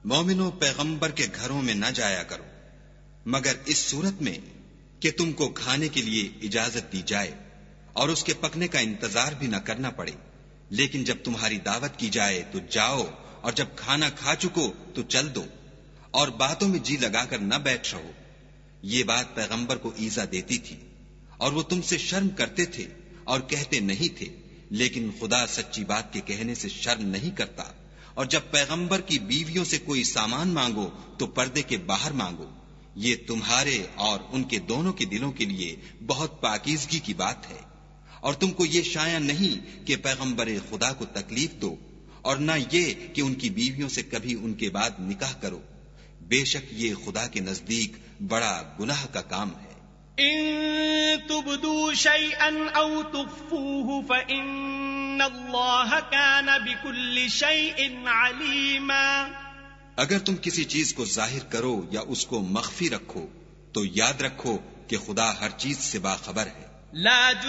مومنو پیغمبر کے گھروں میں نہ جایا کرو مگر اس صورت میں کہ تم کو کھانے کے لیے اجازت دی جائے اور اس کے پکنے کا انتظار بھی نہ کرنا پڑے، لیکن جب تمہاری دعوت کی جائے تو جاؤ، اور جب کھانا کھا چکو تو چل دو، اور باتوں میں جی لگا کر نہ بیٹھ رہو۔ یہ بات پیغمبر کو ایذا دیتی تھی اور وہ تم سے شرم کرتے تھے اور کہتے نہیں تھے، لیکن خدا سچی بات کے کہنے سے شرم نہیں کرتا۔ اور جب پیغمبر کی بیویوں سے کوئی سامان مانگو تو پردے کے باہر مانگو، یہ تمہارے اور ان کے دونوں کے دلوں کے لیے بہت پاکیزگی کی بات ہے۔ اور تم کو یہ شایع نہیں کہ پیغمبر خدا کو تکلیف دو، اور نہ یہ کہ ان کی بیویوں سے کبھی ان کے بعد نکاح کرو، بے شک یہ خدا کے نزدیک بڑا گناہ کا کام ہے۔ ان تبدوا شيئا او تخفوه فان الله كان بكل شيء عليما۔ اگر تم کسی چیز کو ظاہر کرو یا اس کو مخفی رکھو تو یاد رکھو کہ خدا ہر چیز سے باخبر ہے۔ لا